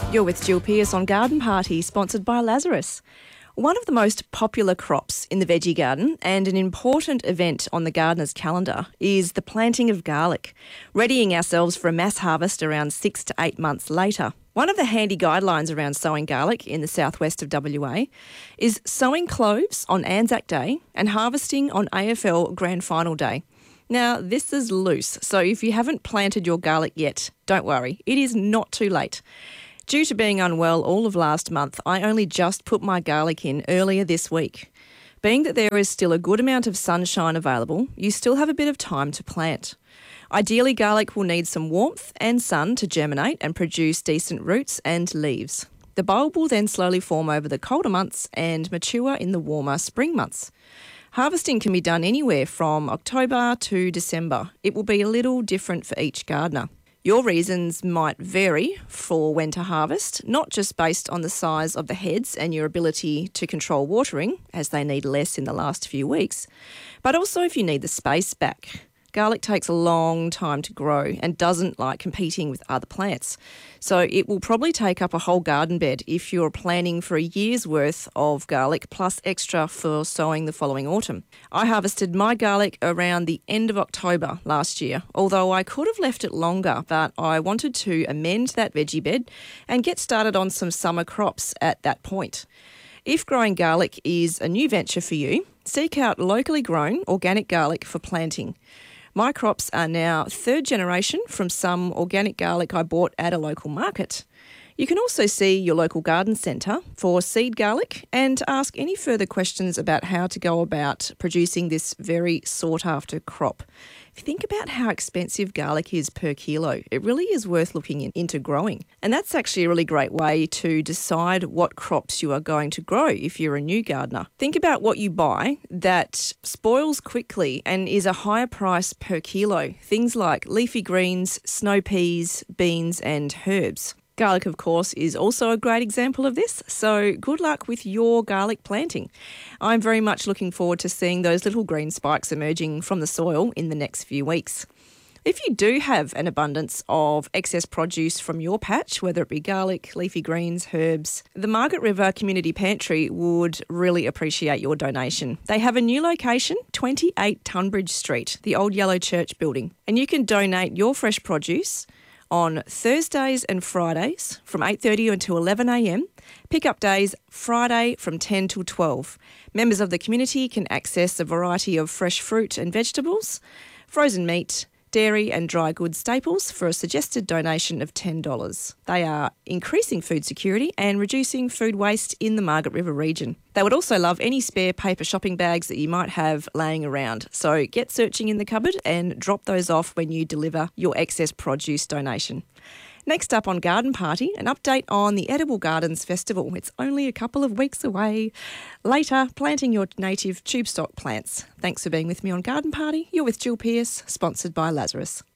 You're with Jill Pearce on Garden Party, sponsored by Lazarus. One of the most popular crops in the veggie garden and an important event on the gardener's calendar is the planting of garlic, readying ourselves for a mass harvest around 6 to 8 months later. One of the handy guidelines around sowing garlic in the southwest of WA is sowing cloves on Anzac Day and harvesting on AFL Grand Final Day. Now, this is loose, so if you haven't planted your garlic yet, don't worry, it is not too late. Due to being unwell all of last month, I only just put my garlic in earlier this week. Being that there is still a good amount of sunshine available, you still have a bit of time to plant. Ideally, garlic will need some warmth and sun to germinate and produce decent roots and leaves. The bulb will then slowly form over the colder months and mature in the warmer spring months. Harvesting can be done anywhere from October to December. It will be a little different for each gardener. Your reasons might vary for when to harvest, not just based on the size of the heads and your ability to control watering, as they need less in the last few weeks, but also if you need the space back. Garlic takes a long time to grow and doesn't like competing with other plants. So it will probably take up a whole garden bed if you're planning for a year's worth of garlic plus extra for sowing the following autumn. I harvested my garlic around the end of October last year, although I could have left it longer, but I wanted to amend that veggie bed and get started on some summer crops at that point. If growing garlic is a new venture for you, seek out locally grown organic garlic for planting. My crops are now third generation from some organic garlic I bought at a local market. You can also see your local garden centre for seed garlic and ask any further questions about how to go about producing this very sought-after crop. If you think about how expensive garlic is per kilo, it really is worth looking into growing. And that's actually a really great way to decide what crops you are going to grow if you're a new gardener. Think about what you buy that spoils quickly and is a higher price per kilo. Things like leafy greens, snow peas, beans and herbs. Garlic, of course, is also a great example of this, so good luck with your garlic planting. I'm very much looking forward to seeing those little green spikes emerging from the soil in the next few weeks. If you do have an abundance of excess produce from your patch, whether it be garlic, leafy greens, herbs, the Margaret River Community Pantry would really appreciate your donation. They have a new location, 28 Tunbridge Street, the old yellow church building, and you can donate your fresh produce on Thursdays and Fridays from 8:30 until 11am. Pick-up days Friday from 10 till 12. Members of the community can access a variety of fresh fruit and vegetables, frozen meat, dairy and dry goods staples for a suggested donation of $10. They are increasing food security and reducing food waste in the Margaret River region. They would also love any spare paper shopping bags that you might have laying around. So get searching in the cupboard and drop those off when you deliver your excess produce donation. Next up on Garden Party, an update on the Edible Gardens Festival. It's only a couple of weeks away. Later, planting your native tube stock plants. Thanks for being with me on Garden Party. You're with Jill Pearce, sponsored by Lazarus.